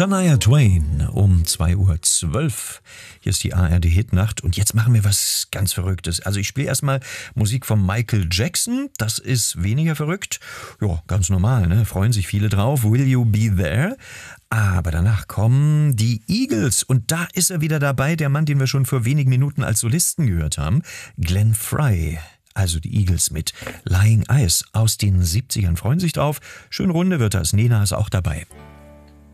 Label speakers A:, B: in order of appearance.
A: Shania Twain um 2:12 Uhr. Hier ist die ARD-Hitnacht und jetzt machen wir was ganz Verrücktes. Also ich spiele erstmal Musik von Michael Jackson. Das ist weniger verrückt. Ja, ganz normal, ne? Freuen sich viele drauf. Will You Be There? Aber danach kommen die Eagles und da ist er wieder dabei, der Mann, den wir schon vor wenigen Minuten als Solisten gehört haben, Glenn Frey. Also die Eagles mit Lying Eyes aus den 70ern freuen sich drauf. Schön runde wird das. Nena ist auch dabei.